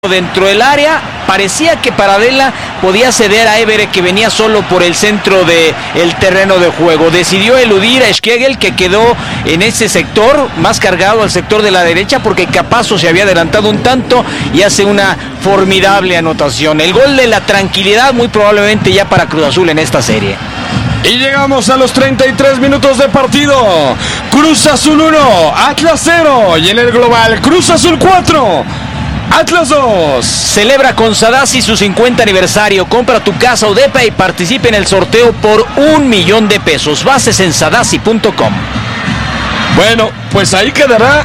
dentro del área, parecía que Paradela podía ceder a Évere, que venía solo por el centro del terreno de juego. Decidió eludir a Schlegel, que quedó en ese sector, más cargado al sector de la derecha, porque Capazo se había adelantado un tanto y hace una formidable anotación. El gol de la tranquilidad, muy probablemente ya para Cruz Azul en esta serie. Y llegamos a los 33 minutos de partido. Cruz Azul 1, Atlas 0, y en el global Cruz Azul 4, Atlas 2. Celebra con Sadasi su 50 aniversario. Compra tu casa o depa y participe en el sorteo por $1,000,000. Bases en sadasi.com. Bueno, pues ahí quedará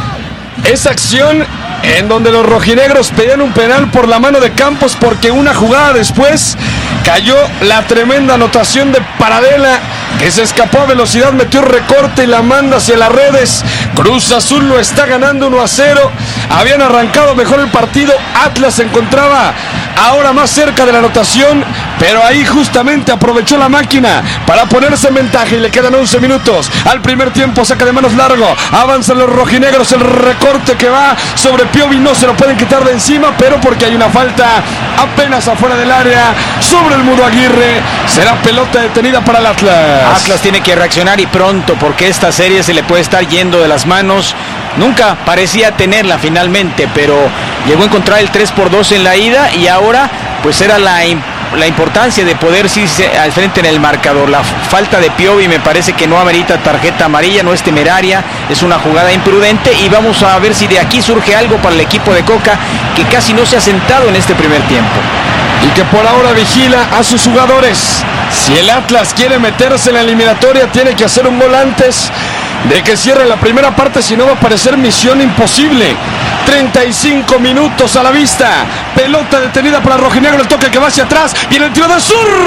esa acción en donde los rojinegros pedían un penal por la mano de Campos, porque una jugada después cayó la tremenda anotación de Paradela, que se escapó a velocidad, metió recorte y la manda hacia las redes. Cruz Azul lo está ganando 1-0. Habían arrancado mejor el partido. Atlas se encontraba ahora más cerca de la anotación, pero ahí justamente aprovechó la máquina para ponerse en ventaja y le quedan 11 minutos. Al primer tiempo, saca de manos largo, avanzan los rojinegros, el recorte que va sobre Piovi no se lo pueden quitar de encima, pero porque hay una falta apenas afuera del área sobre el Mudo Aguirre, será pelota detenida para el Atlas. Atlas tiene que reaccionar y pronto, porque esta serie se le puede estar yendo de las manos. Nunca parecía tenerla finalmente, pero llegó a encontrar el 3-2 en la ida y ahora pues era la importancia de poder irse al frente en el marcador. La falta de Piovi me parece que no amerita tarjeta amarilla, no es temeraria, es una jugada imprudente, y vamos a ver si de aquí surge algo para el equipo de Coca, que casi no se ha sentado en este primer tiempo. Y que por ahora vigila a sus jugadores. Si el Atlas quiere meterse en la eliminatoria, tiene que hacer un gol antes de que cierre la primera parte, si no va a parecer misión imposible. 35 minutos a la vista. Pelota detenida para Rojinegro, el toque que va hacia atrás, viene el tiro de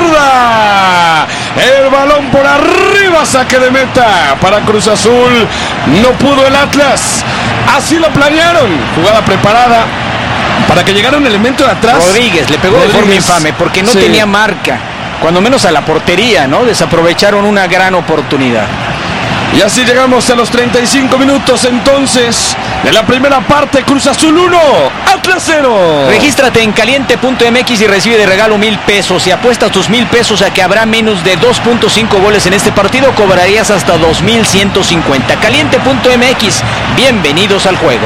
zurda. El balón por arriba, saque de meta para Cruz Azul. No pudo el Atlas. Así lo planearon. Jugada preparada para que llegara un elemento de atrás. Rodríguez le pegó de forma infame porque no tenía marca, cuando menos a la portería, ¿no? Desaprovecharon una gran oportunidad. Y así llegamos a los 35 minutos entonces de la primera parte. Cruz Azul 1, Atlas 0. Regístrate en caliente.mx y recibe de regalo $1,000. Si apuestas tus $1,000 a que habrá menos de 2.5 goles en este partido, cobrarías hasta 2,150. Caliente.mx, bienvenidos al juego.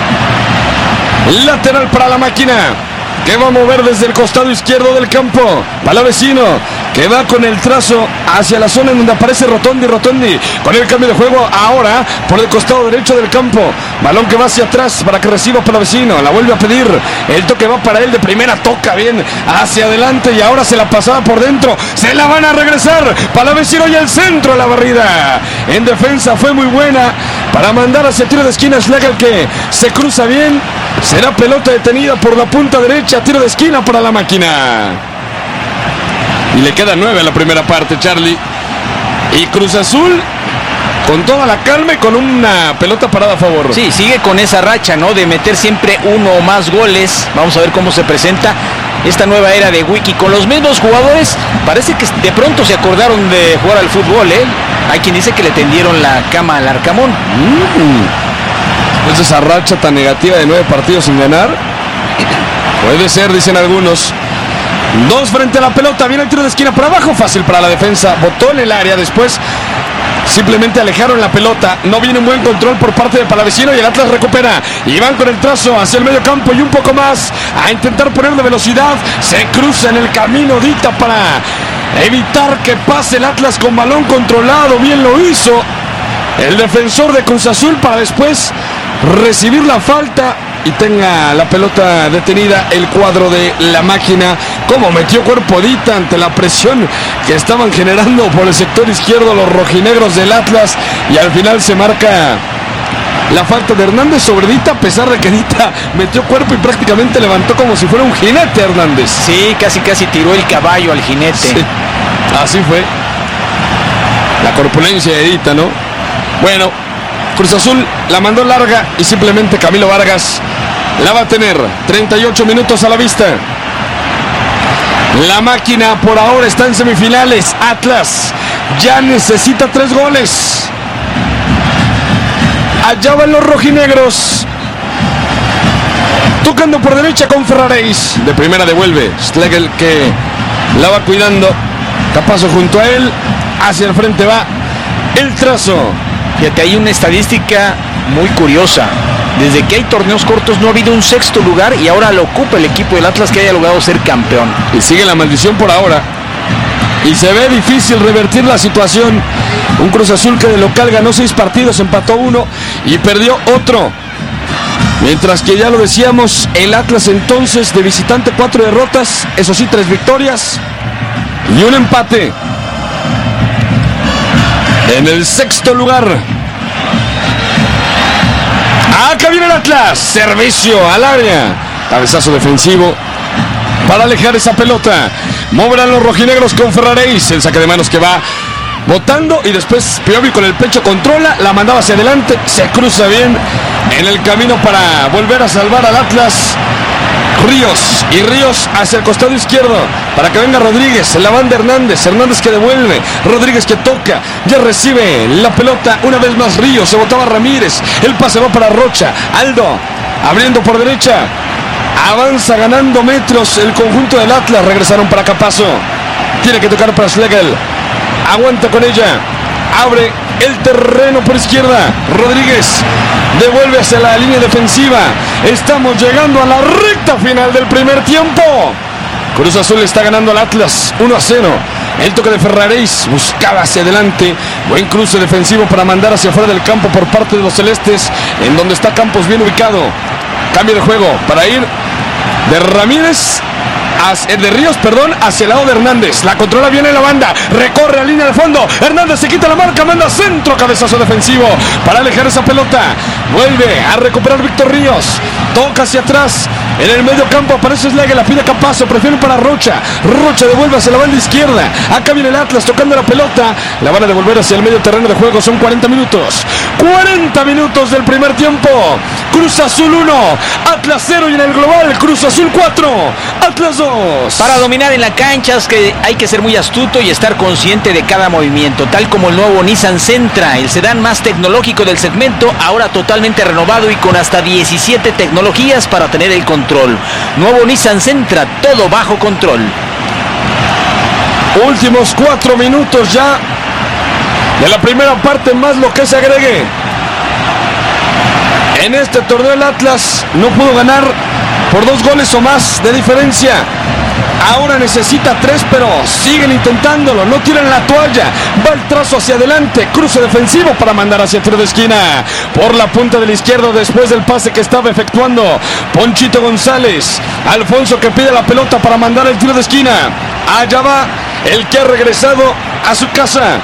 Lateral para la máquina, que va a mover desde el costado izquierdo del campo. Palavecino, que va con el trazo hacia la zona en donde aparece Rotondi con el cambio de juego ahora por el costado derecho del campo. Balón que va hacia atrás para que reciba Palavecino, la vuelve a pedir, el toque va para él de primera, toca bien hacia adelante y ahora se la pasaba por dentro, se la van a regresar. Palavecino y el centro a la barrida. En defensa fue muy buena para mandar hacia tiro de esquina Schlegel, que se cruza bien. Será pelota detenida por la punta derecha, tiro de esquina para la máquina. Y le queda 9 a la primera parte, Charlie. Y Cruz Azul con toda la calma y con una pelota parada a favor. Sí, sigue con esa racha, ¿no? De meter siempre uno o más goles. Vamos a ver cómo se presenta esta nueva era de Wiki. Con los mismos jugadores, parece que de pronto se acordaron de jugar al fútbol, ¿eh? Hay quien dice que le tendieron la cama al Arcamón. ¿Es esa racha tan negativa de 9 partidos sin ganar? Puede ser, dicen algunos. 2 frente a la pelota, viene el tiro de esquina para abajo, fácil para la defensa, botó en el área, después simplemente alejaron la pelota, no viene un buen control por parte de Palavecino y el Atlas recupera, y van con el trazo hacia el medio campo y un poco más, a intentar ponerle velocidad, se cruza en el camino Dita para evitar que pase el Atlas con balón controlado, bien lo hizo el defensor de Cruz Azul para después recibir la falta y tenga la pelota detenida el cuadro de la máquina. Como metió cuerpo Dita ante la presión que estaban generando por el sector izquierdo los rojinegros del Atlas, y al final se marca la falta de Hernández sobre Dita, a pesar de que Dita metió cuerpo y prácticamente levantó como si fuera un jinete Hernández. Sí, casi tiró el caballo al jinete. Sí, así fue la corpulencia de Dita, ¿no? Bueno, Cruz Azul la mandó larga y simplemente Camilo Vargas la va a tener. 38 minutos a la vista. La máquina por ahora está en semifinales. Atlas ya necesita 3 goles. Allá van los rojinegros. Tocando por derecha con Ferraréis. De primera devuelve Schlegel, que la va cuidando. Capazo junto a él. Hacia el frente va el trazo. Fíjate, hay una estadística muy curiosa. Desde que hay torneos cortos no ha habido un sexto lugar y ahora lo ocupa el equipo del Atlas que haya logrado ser campeón. Y sigue la maldición por ahora. Y se ve difícil revertir la situación. Un Cruz Azul que de local ganó 6 partidos, empató 1 y perdió otro. Mientras que ya lo decíamos, el Atlas entonces de visitante 4 derrotas, eso sí 3 victorias y un empate. En el sexto lugar. Acá viene el Atlas. Servicio al área. Cabezazo defensivo para alejar esa pelota. Moverán los rojinegros con Ferraréis. El saque de manos que va botando y después Piovi con el pecho controla. La mandaba hacia adelante. Se cruza bien en el camino para volver a salvar al Atlas. Ríos, y Ríos hacia el costado izquierdo para que venga Rodríguez, la banda Hernández que devuelve, Rodríguez que toca, ya recibe la pelota una vez más Ríos, se botaba Ramírez, el pase va para Rocha, Aldo abriendo por derecha, avanza ganando metros el conjunto del Atlas, regresaron para Capazo, tiene que tocar para Schlegel, aguanta con ella, abre el terreno por izquierda, Rodríguez devuelve hacia la línea defensiva. Estamos llegando a la recta final del primer tiempo. Cruz Azul está ganando al Atlas 1-0. El toque de Ferraréis buscaba hacia adelante. Buen cruce defensivo para mandar hacia afuera del campo por parte de los celestes, en donde está Campos bien ubicado. Cambio de juego para ir de Ramírez, de Ríos, hacia el lado de Hernández. La controla bien en la banda, recorre a línea de fondo. Hernández se quita la marca, manda centro, cabezazo defensivo para alejar esa pelota. Vuelve a recuperar Víctor Ríos, toca hacia atrás. En el medio campo aparece Schlegel, la pide Capazo, prefiere para Rocha. Rocha devuelve hacia la banda izquierda. Acá viene el Atlas tocando la pelota. La van a devolver hacia el medio terreno de juego. Son 40 minutos. 40 minutos del primer tiempo. Cruz Azul 1, Atlas 0 y en el global Cruz Azul 4, Atlas 2. Para dominar en la cancha es que hay que ser muy astuto y estar consciente de cada movimiento, tal como el nuevo Nissan Sentra, el sedán más tecnológico del segmento, ahora totalmente renovado y con hasta 17 tecnologías para tener el control. Nuevo Nissan Sentra, todo bajo control. Últimos 4 minutos ya de la primera parte, más lo que se agregue. En este torneo el Atlas no pudo ganar por 2 goles o más de diferencia. Ahora necesita 3, pero siguen intentándolo, no tiran la toalla. Va el trazo hacia adelante, cruce defensivo para mandar hacia el tiro de esquina. Por la punta de la izquierda después del pase que estaba efectuando Ponchito González. Alfonso que pide la pelota para mandar el tiro de esquina. Allá va el que ha regresado a su casa,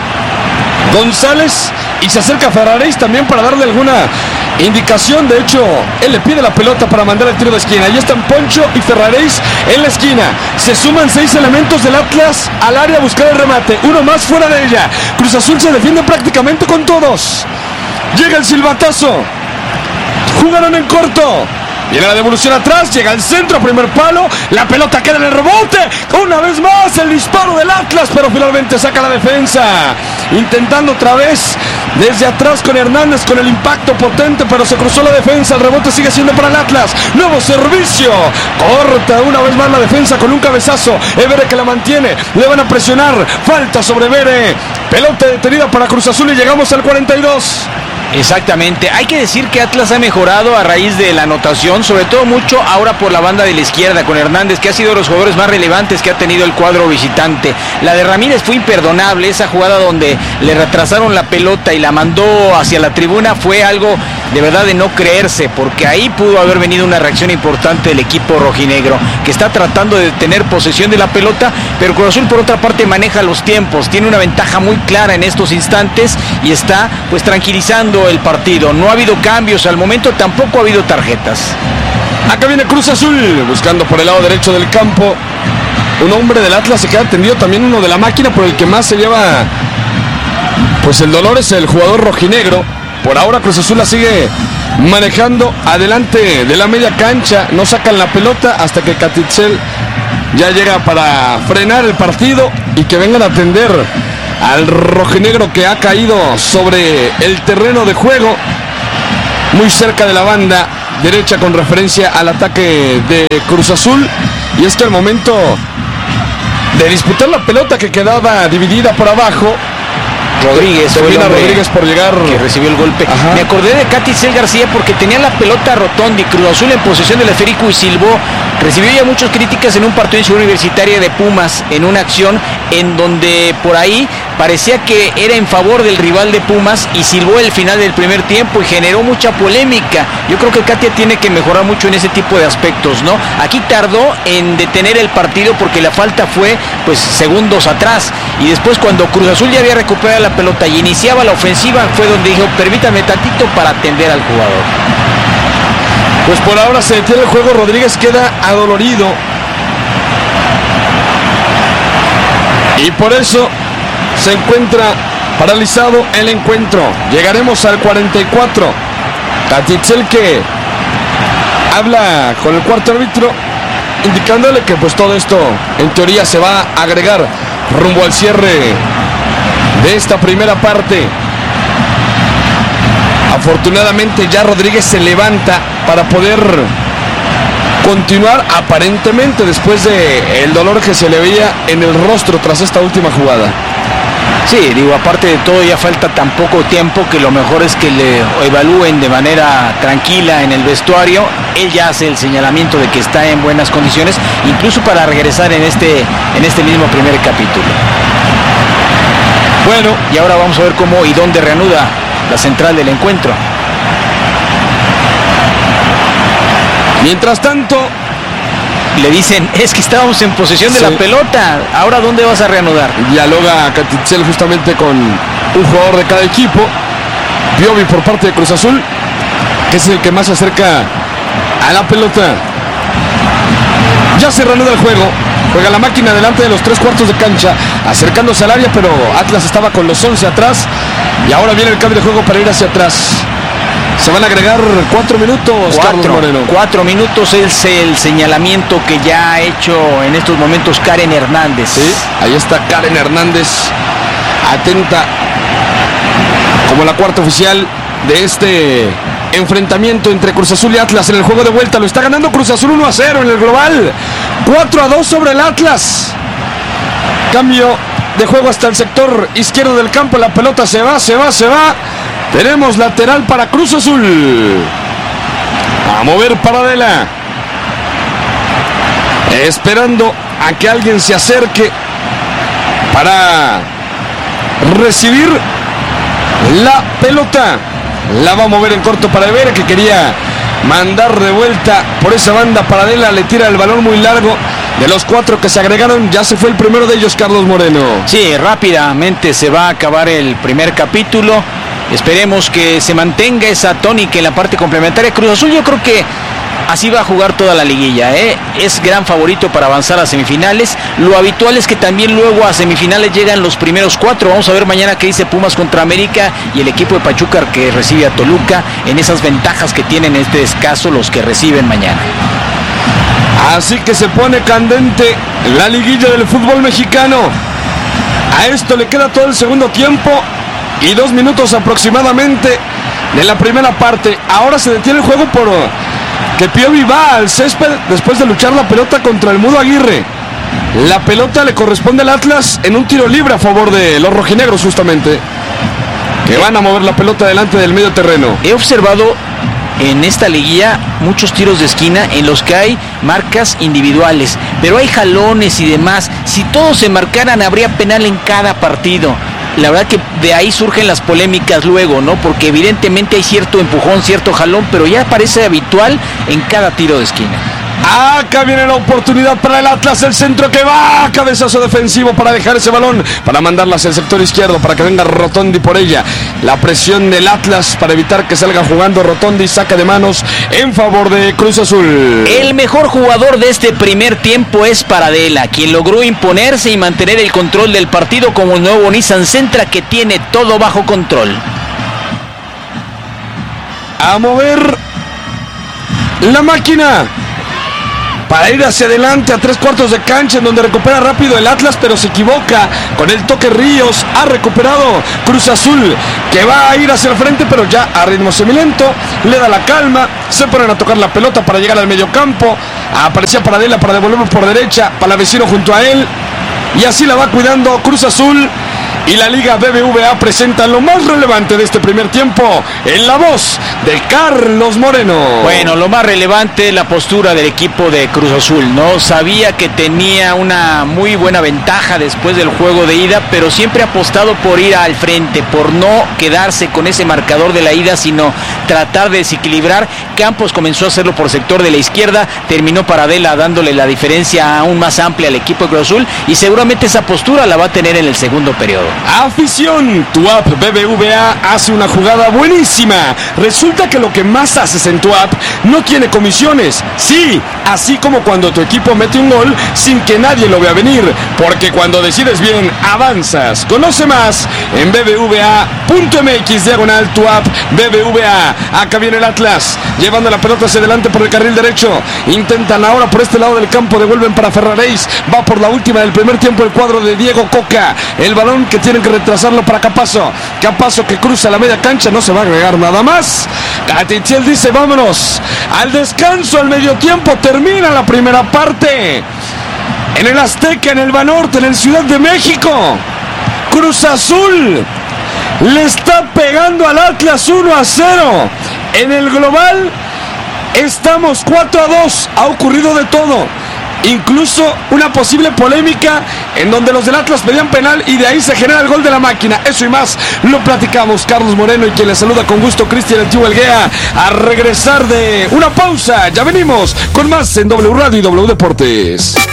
González, y se acerca a Ferraréis también para darle alguna indicación. De hecho, él le pide la pelota para mandar el tiro de esquina. Ahí están Poncho y Ferraréis en la esquina. Se suman 6 elementos del Atlas al área a buscar el remate. Uno más fuera de ella. Cruz Azul se defiende prácticamente con todos. Llega el silbatazo. Jugaron en corto. Viene la devolución atrás, llega al centro, primer palo, la pelota queda en el rebote, una vez más el disparo del Atlas, pero finalmente saca la defensa, intentando otra vez desde atrás con Hernández, con el impacto potente, pero se cruzó la defensa, el rebote sigue siendo para el Atlas, nuevo servicio, corta una vez más la defensa con un cabezazo, Evere que la mantiene, le van a presionar, falta sobre Evere, pelota detenida para Cruz Azul y llegamos al 42. Exactamente, hay que decir que Atlas ha mejorado a raíz de la anotación, sobre todo mucho ahora por la banda de la izquierda con Hernández, que ha sido de los jugadores más relevantes que ha tenido el cuadro visitante. La de Ramírez fue imperdonable, esa jugada donde le retrasaron la pelota y la mandó hacia la tribuna fue algo de verdad de no creerse, porque ahí pudo haber venido una reacción importante del equipo rojinegro, que está tratando de tener posesión de la pelota, pero Cruz Azul por otra parte maneja los tiempos, tiene una ventaja muy clara en estos instantes y está pues tranquilizando el partido. No ha habido cambios al momento, tampoco ha habido tarjetas. Acá viene Cruz Azul buscando por el lado derecho del campo. Un hombre del Atlas se queda tendido, también uno de la máquina, por el que más se lleva pues el dolor es el jugador rojinegro. Por ahora Cruz Azul la sigue manejando adelante de la media cancha, no sacan la pelota hasta que Catitzel ya llega para frenar el partido y que vengan a atender al rojinegro que ha caído sobre el terreno de juego, muy cerca de la banda derecha con referencia al ataque de Cruz Azul. Y es que al momento de disputar la pelota que quedaba dividida por abajo, Rodríguez por llegar, que recibió el golpe. Ajá. Me acordé de Caticel García porque tenía la pelota Rotondi, Cruz Azul en posesión del esférico y silbó. Recibió ya muchas críticas en un partido en Ciudad Universitaria de Pumas, en una acción en donde por ahí parecía que era en favor del rival de Pumas y silbó el final del primer tiempo y generó mucha polémica. Yo creo que Katia tiene que mejorar mucho en ese tipo de aspectos, ¿no? Aquí tardó en detener el partido porque la falta fue pues segundos atrás, y después cuando Cruz Azul ya había recuperado la pelota y iniciaba la ofensiva fue donde dijo: permítame tantito para atender al jugador. Pues por ahora se detiene el juego. Rodríguez queda adolorido y por eso se encuentra paralizado el encuentro. Llegaremos al 44. Caticel que habla con el cuarto árbitro indicándole que pues todo esto en teoría se va a agregar rumbo al cierre de esta primera parte. Afortunadamente ya Rodríguez se levanta para poder continuar aparentemente después de el dolor que se le veía en el rostro tras esta última jugada. Sí, digo, aparte de todo ya falta tan poco tiempo que lo mejor es que le evalúen de manera tranquila en el vestuario. Él ya hace el señalamiento de que está en buenas condiciones, incluso para regresar en este mismo primer capítulo. Bueno, y ahora vamos a ver cómo y dónde reanuda la central del encuentro. Mientras tanto, le dicen: es que estábamos en posesión de la pelota, ahora ¿dónde vas a reanudar? Dialoga Caticel justamente con un jugador de cada equipo. Piovi por parte de Cruz Azul, que es el que más se acerca a la pelota. Ya se reanuda el juego. Juega la máquina delante de los 3/4 de cancha, acercándose al área, pero Atlas estaba con los 11 atrás. Y ahora viene el cambio de juego para ir hacia atrás. Se van a agregar 4 minutos, Carlos Moreno. 4 minutos es el señalamiento que ya ha hecho en estos momentos Karen Hernández. Sí, ahí está Karen Hernández, atenta como la cuarta oficial de este enfrentamiento entre Cruz Azul y Atlas en el juego de vuelta. Lo está ganando Cruz Azul 1-0 en el global. 4-2 sobre el Atlas. Cambio de juego hasta el sector izquierdo del campo. La pelota se va. Tenemos lateral para Cruz Azul. A mover Paradela, esperando a que alguien se acerque para recibir la pelota. La va a mover en corto para Herrera, que quería mandar de vuelta por esa banda. Paradela le tira el balón muy largo. De los 4 que se agregaron, ya se fue el primero de ellos, Carlos Moreno. Sí, rápidamente se va a acabar el primer capítulo. Esperemos que se mantenga esa tónica en la parte complementaria. Cruz Azul yo creo que así va a jugar toda la liguilla, ¿eh? Es gran favorito para avanzar a semifinales. Lo habitual es que también luego a semifinales llegan los primeros 4. Vamos a ver mañana qué dice Pumas contra América y el equipo de Pachuca que recibe a Toluca, en esas ventajas que tienen en este caso los que reciben mañana. Así que se pone candente la liguilla del fútbol mexicano. A esto le queda todo el segundo tiempo y 2 minutos aproximadamente de la primera parte. Ahora se detiene el juego por que Piovi va al césped después de luchar la pelota contra el Mudo Aguirre. La pelota le corresponde al Atlas en un tiro libre a favor de los rojinegros, justamente, que van a mover la pelota delante del medio terreno. He observado en esta liguilla muchos tiros de esquina en los que hay marcas individuales, pero hay jalones y demás. Si todos se marcaran habría penal en cada partido. La verdad que de ahí surgen las polémicas luego, ¿no? Porque evidentemente hay cierto empujón, cierto jalón, pero ya parece habitual en cada tiro de esquina. Acá viene la oportunidad para el Atlas, el centro que va, cabezazo defensivo para dejar ese balón, para mandarla hacia el sector izquierdo, para que venga Rotondi por ella. La presión del Atlas para evitar que salga jugando Rotondi, saca de manos en favor de Cruz Azul. El mejor jugador de este primer tiempo es Paradela, quien logró imponerse y mantener el control del partido como el nuevo Nissan Sentra, que tiene todo bajo control. A mover la máquina. para ir hacia adelante a 3/4 de cancha, en donde recupera rápido el Atlas, pero se equivoca con el toque Ríos. Ha recuperado Cruz Azul, que va a ir hacia el frente, pero ya a ritmo semilento. Le da la calma, se ponen a tocar la pelota para llegar al mediocampo. Aparecía Paradela para devolverlo por derecha, Palavecino junto a él, y así la va cuidando Cruz Azul. Y la Liga BBVA presenta lo más relevante de este primer tiempo en la voz de Carlos Moreno. Bueno, lo más relevante, la postura del equipo de Cruz Azul, ¿no? Sabía que tenía una muy buena ventaja después del juego de ida, pero siempre ha apostado por ir al frente, por no quedarse con ese marcador de la ida, sino tratar de desequilibrar. Campos comenzó a hacerlo por sector de la izquierda, terminó Paradela dándole la diferencia aún más amplia al equipo de Cruz Azul, y seguramente esa postura la va a tener en el segundo periodo. Afición, tu app BBVA hace una jugada buenísima. Resulta que lo que más haces en tu app no tiene comisiones. Sí, así como cuando tu equipo mete un gol sin que nadie lo vea venir. Porque cuando decides bien, avanzas. Conoce más en bbva.mx/, tu app BBVA. Acá viene el Atlas, llevando la pelota hacia adelante por el carril derecho. Intentan ahora por este lado del campo, devuelven para Ferraréis. Va por la última del primer tiempo el cuadro de Diego Coca. El balón que tienen que retrasarlo para Capazo. Capazo que cruza la media cancha, no se va a agregar nada más. Gatitiel dice vámonos al descanso, al medio tiempo. Termina la primera parte en el Azteca, en el Banorte, en el Ciudad de México. Cruz Azul le está pegando al Atlas 1-0. En el global estamos 4-2. Ha ocurrido de todo, incluso una posible polémica en donde los del Atlas pedían penal y de ahí se genera el gol de la máquina. Eso y más lo platicamos Carlos Moreno y quien le saluda con gusto Cristian El Tío Elguea, a regresar de una pausa. Ya venimos con más en W Radio y W Deportes.